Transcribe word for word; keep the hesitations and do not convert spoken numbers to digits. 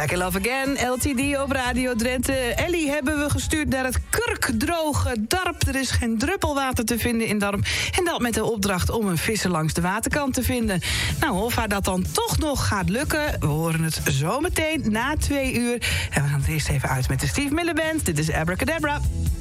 Back in Love Again, L T D op Radio Drenthe. Ellie hebben we gestuurd naar het kurkdroge Darp. Er is geen druppel water te vinden in Darp. En dat met de opdracht om een visser langs de waterkant te vinden. Nou, of haar dat dan toch nog gaat lukken, we horen het zometeen na twee uur. En we gaan het eerst even uit met de Steve Miller Band. Dit is Abracadabra.